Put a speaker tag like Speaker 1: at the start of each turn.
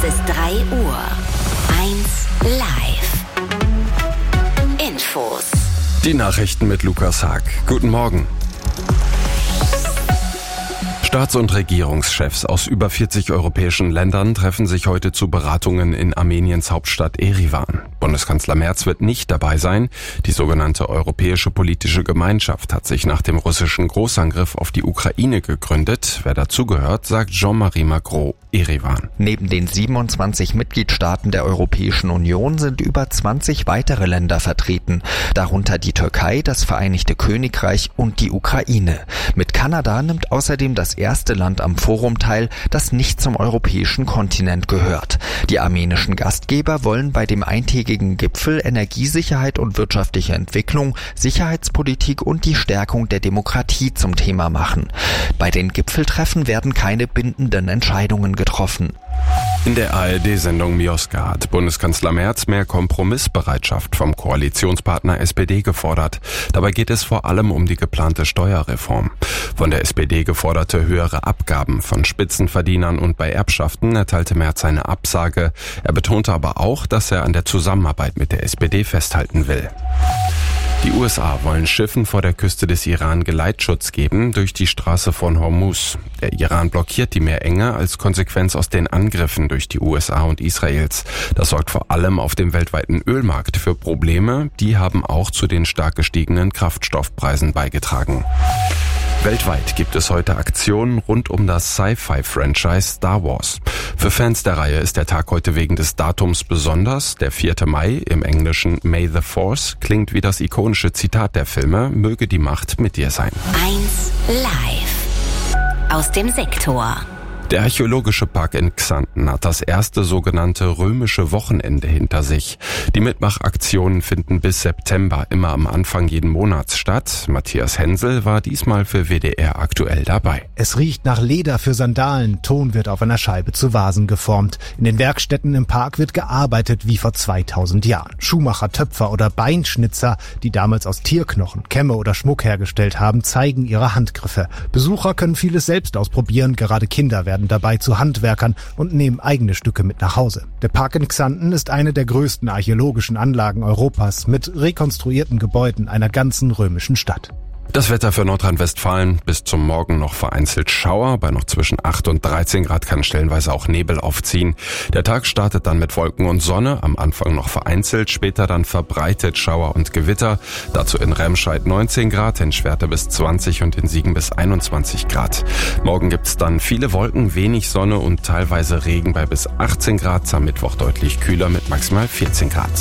Speaker 1: Es ist 3 Uhr. 1 live. Infos.
Speaker 2: Die Nachrichten mit Lukas Haag. Guten Morgen. Staats- und Regierungschefs aus über 40 europäischen Ländern treffen sich heute zu Beratungen in Armeniens Hauptstadt Erivan. Bundeskanzler Merz wird nicht dabei sein. Die sogenannte Europäische Politische Gemeinschaft hat sich nach dem russischen Großangriff auf die Ukraine gegründet. Wer dazugehört, sagt Jean-Marie Macron, Erivan.
Speaker 3: Neben den 27 Mitgliedstaaten der Europäischen Union sind über 20 weitere Länder vertreten, darunter die Türkei, das Vereinigte Königreich und die Ukraine. Mit Kanada nimmt außerdem das erste Land am Forum teil, das nicht zum europäischen Kontinent gehört. Die armenischen Gastgeber wollen bei dem eintägigen Gipfel Energiesicherheit und wirtschaftliche Entwicklung, Sicherheitspolitik und die Stärkung der Demokratie zum Thema machen. Bei den Gipfeltreffen werden keine bindenden Entscheidungen getroffen.
Speaker 2: In der ARD-Sendung Mioska hat Bundeskanzler Merz mehr Kompromissbereitschaft vom Koalitionspartner SPD gefordert. Dabei geht es vor allem um die geplante Steuerreform. Von der SPD geforderte höhere Abgaben von Spitzenverdienern und bei Erbschaften erteilte Merz eine Absage. Er betonte aber auch, dass er an der Zusammenarbeit mit der SPD festhalten will. Die USA wollen Schiffen vor der Küste des Iran Geleitschutz geben durch die Straße von Hormuz. Der Iran blockiert die Meerenge als Konsequenz aus den Angriffen durch die USA und Israels. Das sorgt vor allem auf dem weltweiten Ölmarkt für Probleme. Die haben auch zu den stark gestiegenen Kraftstoffpreisen beigetragen. Weltweit gibt es heute Aktionen rund um das Sci-Fi-Franchise Star Wars. Für Fans der Reihe ist der Tag heute wegen des Datums besonders. Der 4. Mai, im Englischen May the Force, klingt wie das ikonische Zitat der Filme, möge die Macht mit dir sein.
Speaker 1: 1 live. Aus dem Sektor.
Speaker 2: Der archäologische Park in Xanten hat das erste sogenannte römische Wochenende hinter sich. Die Mitmachaktionen finden bis September immer am Anfang jeden Monats statt. Matthias Hensel war diesmal für WDR aktuell dabei.
Speaker 4: Es riecht nach Leder für Sandalen, Ton wird auf einer Scheibe zu Vasen geformt. In den Werkstätten im Park wird gearbeitet wie vor 2000 Jahren. Schuhmacher, Töpfer oder Beinschnitzer, die damals aus Tierknochen, Kämme oder Schmuck hergestellt haben, zeigen ihre Handgriffe. Besucher können vieles selbst ausprobieren, gerade Kinder werden dabei zu Handwerkern und nehmen eigene Stücke mit nach Hause. Der Park in Xanten ist eine der größten archäologischen Anlagen Europas mit rekonstruierten Gebäuden einer ganzen römischen Stadt.
Speaker 2: Das Wetter für Nordrhein-Westfalen: bis zum Morgen noch vereinzelt Schauer. Bei noch zwischen 8 und 13 Grad kann stellenweise auch Nebel aufziehen. Der Tag startet dann mit Wolken und Sonne. Am Anfang noch vereinzelt, später dann verbreitet Schauer und Gewitter. Dazu in Remscheid 19 Grad, in Schwerte bis 20 und in Siegen bis 21 Grad. Morgen gibt's dann viele Wolken, wenig Sonne und teilweise Regen bei bis 18 Grad. Am Mittwoch deutlich kühler mit maximal 14 Grad.